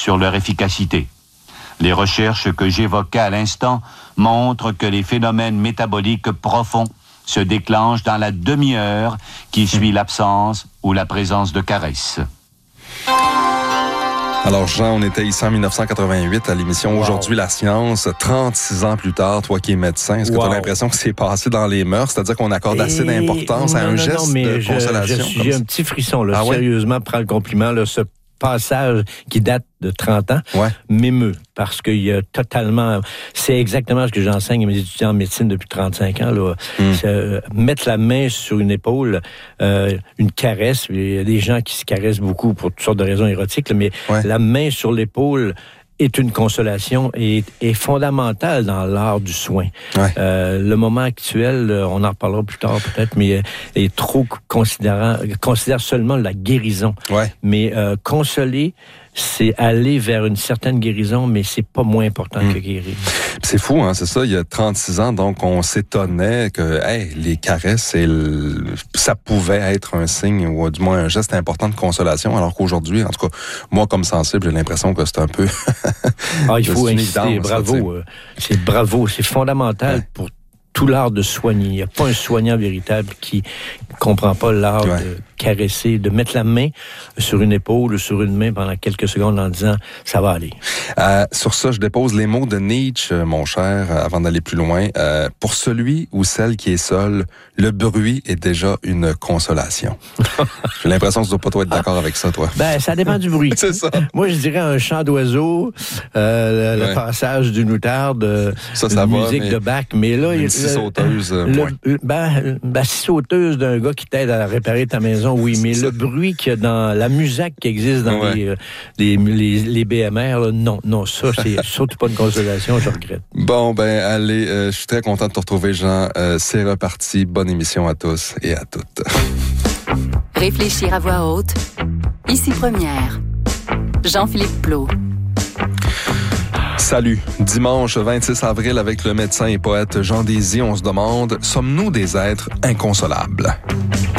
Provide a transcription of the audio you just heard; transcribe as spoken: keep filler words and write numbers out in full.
sur leur efficacité. Les recherches que j'évoquais à l'instant montrent que les phénomènes métaboliques profonds se déclenchent dans la demi-heure qui suit l'absence ou la présence de caresses. Alors Jean, on était ici en dix-neuf cent quatre-vingt-huit à l'émission wow. Aujourd'hui la science, trente-six ans plus tard, toi qui es médecin, est-ce que wow. tu as l'impression que c'est passé dans les mœurs, c'est-à-dire qu'on accorde Et... assez d'importance non, à un non, geste non, mais de je, consolation? Je, j'ai un petit frisson, là, ah, sérieusement, ouais? prends le compliment, là, ce passage qui date de trente ans ouais. m'émeut, parce qu'il y a totalement... C'est exactement ce que j'enseigne à mes étudiants en médecine depuis trente-cinq ans. Là. Mm. C'est, euh, mettre la main sur une épaule, euh, une caresse, il y a des gens qui se caressent beaucoup pour toutes sortes de raisons érotiques, là, mais ouais. la main sur l'épaule est une consolation et est fondamentale dans l'art du soin. Ouais. Euh, le moment actuel, on en reparlera plus tard peut-être, mais est trop considérant, considère seulement la guérison. Ouais. Mais euh, consoler, c'est aller vers une certaine guérison, mais c'est pas moins important mmh. que guérir. C'est fou, hein, c'est ça, il y a trente-six ans, donc on s'étonnait que hey, les caresses, et le... ça pouvait être un signe, ou du moins un geste important de consolation, alors qu'aujourd'hui, en tout cas, moi comme sensible, j'ai l'impression que c'est un peu... ah, il faut insister, bravo, euh, c'est bravo, c'est fondamental ouais. pour tout l'art de soigner. Il n'y a pas un soignant véritable qui ne comprend pas l'art ouais. de caresser, de mettre la main sur une épaule ou sur une main pendant quelques secondes en disant « ça va aller euh, ». Sur ça, je dépose les mots de Nietzsche, mon cher, avant d'aller plus loin. Euh, pour celui ou celle qui est seul, le bruit est déjà une consolation. J'ai l'impression que tu ne dois pas toi être d'accord avec ça, toi. Ben, ça dépend du bruit. C'est ça. Moi, je dirais un chant d'oiseau, euh, le, ouais. le passage d'une outarde, ça, ça une va, musique de Bach, mais là... Une scie sauteuse, euh, le, ben, la scie sauteuse d'un gars qui t'aide à réparer ta maison, oui, mais le bruit qu'il y a dans la musique qui existe dans ouais. les, euh, les, les, les B M R, là, non, non, ça, c'est surtout pas une consolation, je regrette. Bon, ben, allez, euh, je suis très content de te retrouver, Jean. Euh, c'est reparti. Bonne émission à tous et à toutes. Réfléchir à voix haute. Ici Première. Jean-Philippe Plot. Salut. Dimanche vingt-six avril, avec le médecin et poète Jean Désy, on se demande, sommes-nous des êtres inconsolables?